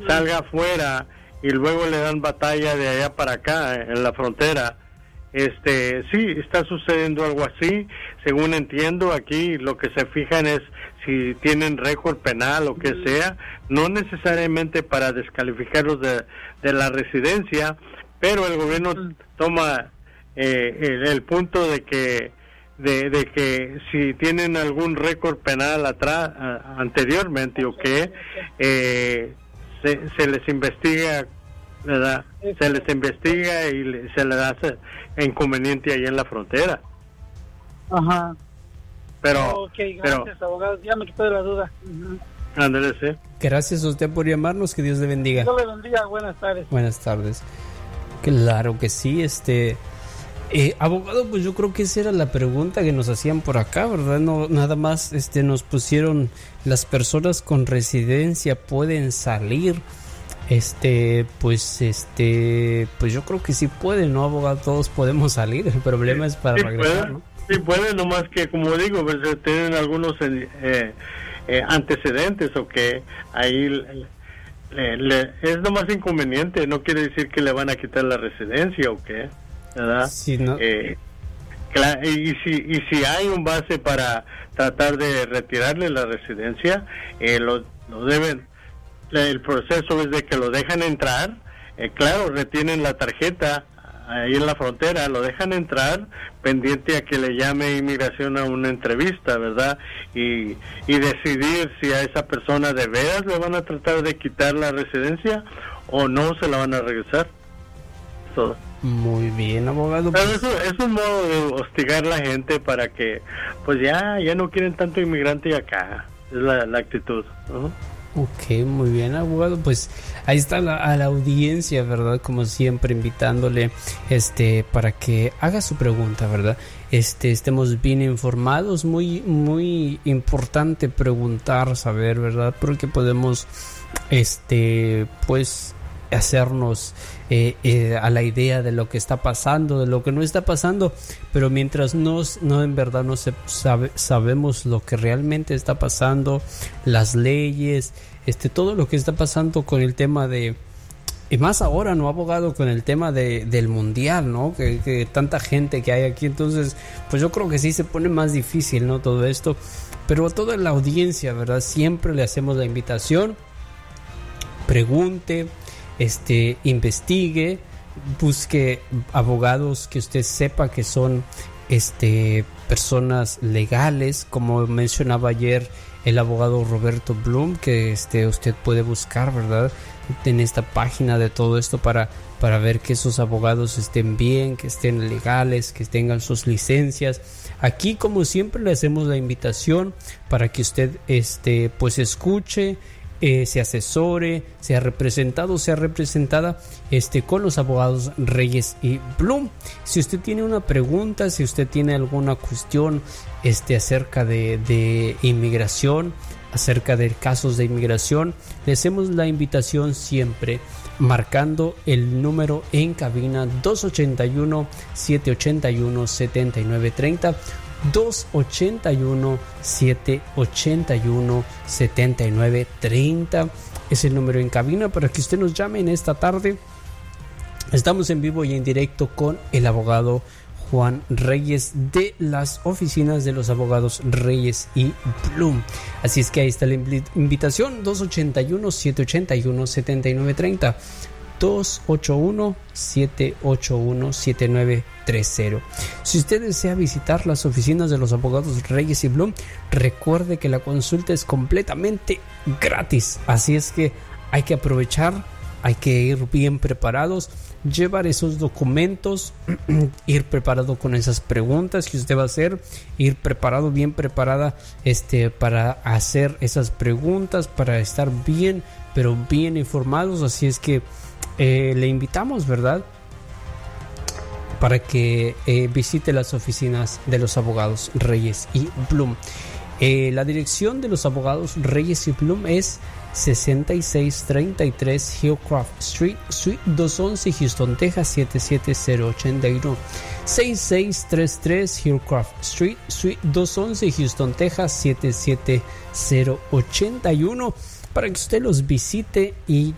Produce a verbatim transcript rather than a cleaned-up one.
salga afuera y luego le dan batalla de allá para acá en la frontera. Este, sí, está sucediendo algo así. Según entiendo, aquí lo que se fijan es si tienen récord penal o que sea, no necesariamente para descalificarlos de, de la residencia, pero el gobierno toma eh, el, el punto de que de, de que si tienen algún récord penal atrás a, anteriormente o que eh, se, se les investiga, ¿verdad? Se les investiga y le, se les hace inconveniente ahí en la frontera. Ajá. Pero, ok, gracias, pero, abogado, ya me quité de la duda. Uh-huh. Ándale, sí. Gracias a usted por llamarnos, que Dios le bendiga. Dios le bendiga, buenas tardes. Buenas tardes. Claro que sí, este... Eh, abogado, pues yo creo que esa era la pregunta que nos hacían por acá, ¿verdad? No, nada más este, nos pusieron, las personas con residencia pueden salir. Este, pues, este, pues yo creo que sí pueden, ¿no, abogado? Todos podemos salir, el problema es para sí regresar, puede, ¿no? Sí pueden, nomás que, como digo, pues tienen algunos eh, eh, antecedentes o que ahí le, le, es nomás inconveniente, no quiere decir que le van a quitar la residencia o qué, ¿verdad? Sí, ¿no? Eh, claro, y, y, si, y si hay un base para tratar de retirarle la residencia, eh, lo, lo deben... El proceso es de que lo dejan entrar, eh, claro, retienen la tarjeta ahí en la frontera, lo dejan entrar pendiente a que le llame inmigración a una entrevista, ¿verdad? Y, y decidir si a esa persona de veras le van a tratar de quitar la residencia o no se la van a regresar. Todo. Muy bien, abogado. Pero eso es un modo de hostigar a la gente para que, pues ya, ya no quieren tanto inmigrante acá, es la, la actitud. Uh-huh. Ok, muy bien, abogado. Pues ahí está la, a la audiencia, ¿verdad? Como siempre, invitándole este para que haga su pregunta, ¿verdad? Este, estemos bien informados. Muy, muy importante preguntar, saber, ¿verdad? Porque podemos, este, pues, hacernos eh, eh, a la idea de lo que está pasando, de lo que no está pasando, pero mientras no, no en verdad no se sabe, sabemos lo que realmente está pasando, las leyes, este, todo lo que está pasando con el tema de, y más ahora, ¿no, abogado? Con el tema de, del mundial, ¿no? Que, que tanta gente que hay aquí, entonces, pues yo creo que sí se pone más difícil, ¿no? Todo esto, pero a toda la audiencia, ¿verdad? Siempre le hacemos la invitación, pregunte, este, investigue, busque abogados que usted sepa que son este, personas legales, como mencionaba ayer el abogado Roberto Bloom, que este, usted puede buscar, ¿verdad?, en esta página de todo esto para, para ver que esos abogados estén bien, que estén legales, que tengan sus licencias. Aquí, como siempre, le hacemos la invitación para que usted este, pues escuche, Eh, se asesore, sea representado, sea representada este, con los abogados Reyes y Bloom. Si usted tiene una pregunta, si usted tiene alguna cuestión este, acerca de, de inmigración, acerca de casos de inmigración, le hacemos la invitación siempre marcando el número en cabina dos ochenta y uno, siete ochenta y uno, setenta y nueve treinta, dos ochenta y uno, siete ochenta y uno, setenta y nueve treinta es el número en cabina para que usted nos llame en esta tarde. Estamos en vivo y en directo con el abogado Juan Reyes de las oficinas de los abogados Reyes y Bloom. Así es que ahí está la invitación, dos ochenta y uno, siete ochenta y uno, setenta y nueve treinta, dos ochenta y uno, siete ochenta y uno, setenta y nueve treinta. Si usted desea visitar las oficinas de los abogados Reyes y Bloom, recuerde que la consulta es completamente gratis, así es que hay que aprovechar, hay que ir bien preparados, llevar esos documentos, ir preparado con esas preguntas que usted va a hacer, ir preparado, bien preparada este, para hacer esas preguntas, para estar bien, pero bien informados. Así es que eh, le invitamos, ¿verdad?, para que eh, visite las oficinas de los abogados Reyes y Bloom. Eh, la dirección de los abogados Reyes y Bloom es sesenta y seis treinta y tres Hillcroft Street, Suite doscientos once, Houston, Texas siete siete cero ocho uno. sesenta y seis treinta y tres Hillcroft Street, Suite doscientos once, Houston, Texas siete siete cero ocho uno, para que usted los visite y